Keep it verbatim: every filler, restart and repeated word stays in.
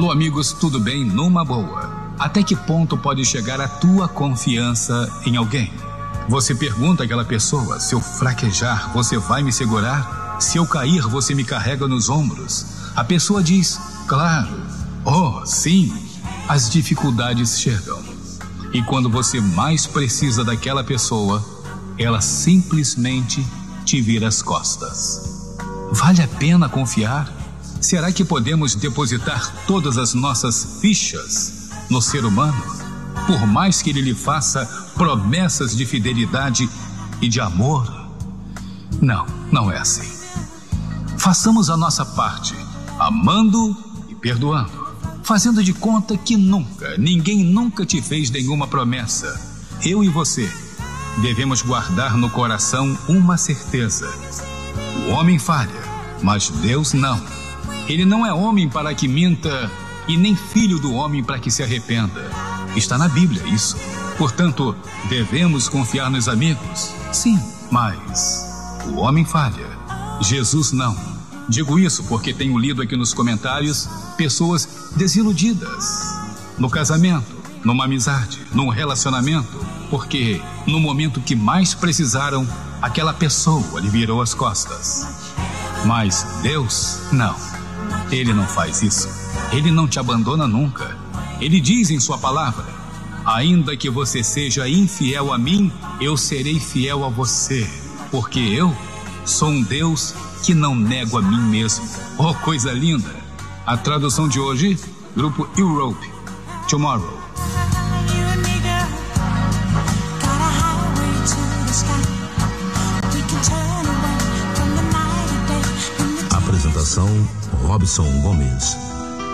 Alô, amigos, tudo bem? Numa boa. Até que ponto pode chegar a tua confiança em alguém? Você pergunta àquela pessoa: se eu fraquejar, você vai me segurar? Se eu cair, você me carrega nos ombros? A pessoa diz: claro. Oh, sim. As dificuldades chegam. E quando você mais precisa daquela pessoa, ela simplesmente te vira as costas. Vale a pena confiar? Será que podemos depositar todas as nossas fichas no ser humano? Por mais que ele lhe faça promessas de fidelidade e de amor? Não, não é assim. Façamos a nossa parte, amando e perdoando, fazendo de conta que nunca, ninguém nunca te fez nenhuma promessa. Eu e você devemos guardar no coração uma certeza: o homem falha, mas Deus não. Ele não é homem para que minta e nem filho do homem para que se arrependa. Está na Bíblia isso. Portanto, devemos confiar nos amigos? Sim, mas o homem falha, Jesus não. Digo isso porque tenho lido aqui nos comentários pessoas desiludidas no casamento, numa amizade, num relacionamento, porque no momento que mais precisaram, aquela pessoa lhe virou as costas. Mas Deus, não. Ele não faz isso. Ele não te abandona nunca. Ele diz em sua palavra: ainda que você seja infiel a mim, eu serei fiel a você, porque eu sou um Deus que não nego a mim mesmo. Oh, coisa linda! A tradução de hoje, grupo Europe, Tomorrow. Apresentação: Robson Gomes.